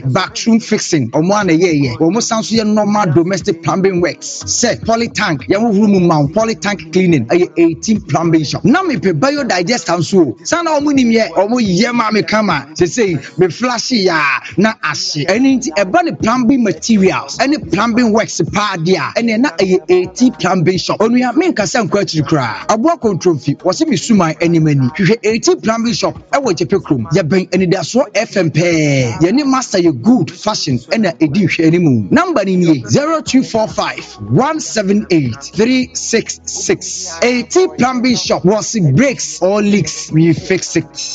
bathroom fixing omo ana ye omo sanso ye normal domestic plumbing works say polytank ye room mount polytank cleaning 18 plumbing shop na me pe biodigester nso sana omo nim ye omo ye ma me kama say me flash ya na ahye eni nti eba ne plumbing materials any plumbing works pa dia ene na 18 plumbing shop onua me nkasa nkwa akiri kra abo control fi wose me suma animani hwehwe 18 plumbing shop e wo jepe krom ye ben enidaso fmp ye ni master ye good fashion ena edi hwe animu number ni 0245 178 366 18 plumbing shop was breaks or leaks we fix it.